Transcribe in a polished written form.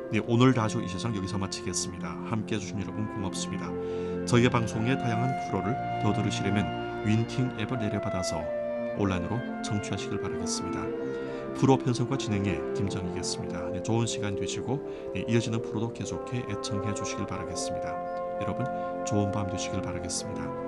네, 오늘 라디오 이 세상 여기서 마치겠습니다. 함께 해주신 여러분 고맙습니다. 저희의 방송의 다양한 프로를 더 들으시려면 윈팅 앱을 내려받아서 온라인으로 청취하시길 바라겠습니다. 프로 편성과 진행의 김정희겠습니다. 네, 좋은 시간 되시고 이어지는 프로도 계속해 애청해 주시길 바라겠습니다. 여러분 좋은 밤 되시길 바라겠습니다.